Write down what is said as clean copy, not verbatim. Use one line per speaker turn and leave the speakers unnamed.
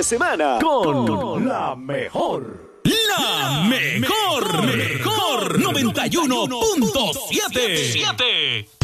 de semana con la mejor.
La mejor 91.7.